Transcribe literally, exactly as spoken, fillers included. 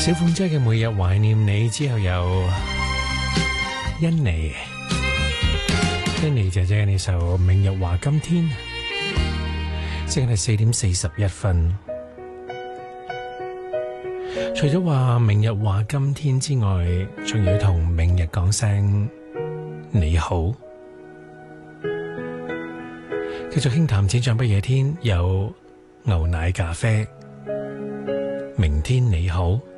小鳳姐嘅每日懷念你之後有欣妮，欣妮姐姐呢首明日話今天，即係四點四十一分。除咗話明日話今天之外，仲要同明日講聲你好。繼續輕談淺唱不夜天，有牛奶咖啡，明天你好。